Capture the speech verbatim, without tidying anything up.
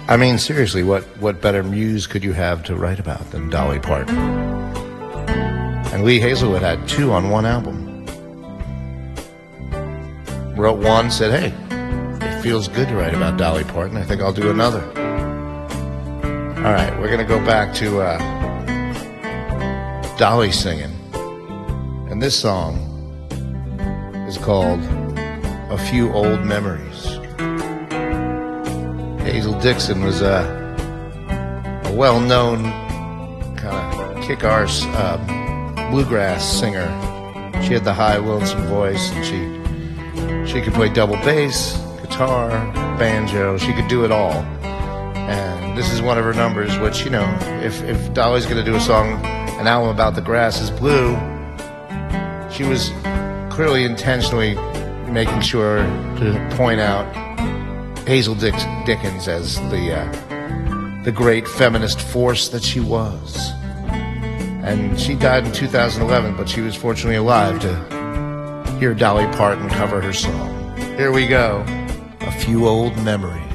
I mean, seriously, what, what better muse could you have to write about than Dolly Parton? And Lee Hazelwood had two on one album. Wrote one, said, hey, it feels good to write about Dolly Parton. I think I'll do another. All right, we're going to go back to uh, Dolly singing. And this song is called A Few Old Memories. Hazel Dixon was a, a well-known kind of kick-arse uh, bluegrass singer. She had the high, lonesome voice, and she she could play double bass, guitar, banjo. She could do it all. And this is one of her numbers, which, you know, if, if Dolly's going to do a song, an album about the grass is blue, she was clearly intentionally making sure to point out Hazel Dick Dickens as the uh, the great feminist force that she was. And she died in two thousand eleven, but she was fortunately alive to hear Dolly Parton cover her song. Here we go, A Few Old Memories.